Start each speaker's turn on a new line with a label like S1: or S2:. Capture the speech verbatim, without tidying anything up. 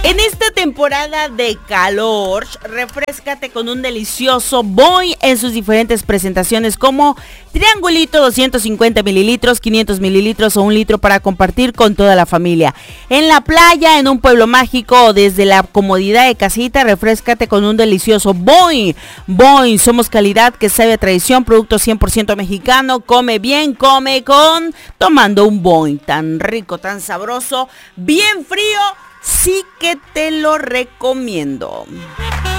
S1: En esta temporada de calor, refréscate con un delicioso Boing en sus diferentes presentaciones como triangulito doscientos cincuenta mililitros, quinientos mililitros o un litro para compartir con toda la familia. En la playa, en un pueblo mágico o desde la comodidad de casita, refréscate con un delicioso Boing. Boing, somos calidad que sabe a tradición, producto cien por ciento mexicano. Come bien, come con, tomando un Boing tan rico, tan sabroso, bien frío. Sí que te lo recomiendo.